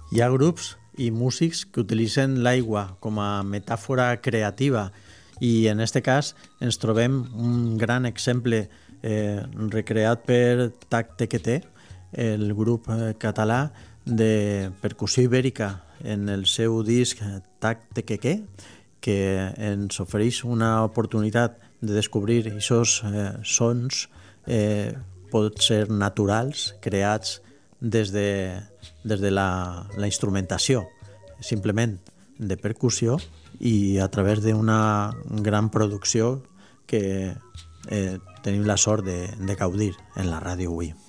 Hi ha grups i músics que utilitzen l'aigua com a metàfora creativa i en este cas ens trobem un gran exemple recreat per Tac TQT, el grup català de percussió ibèrica en el seu disc Tac TQT, que ens ofereix una oportunitat de descobrir aquests sons pot ser naturals, creats des de la instrumentació, simplement de percussió i a través d'una gran producció que tenim la sort de gaudir en la ràdio avui.